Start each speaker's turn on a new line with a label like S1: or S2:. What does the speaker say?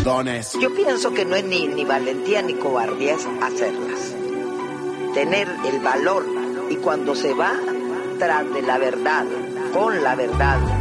S1: dones.
S2: Yo pienso que no es ni valentía ni cobardía, es hacerlas. Tener el valor y cuando se va tras de la verdad, con la verdad,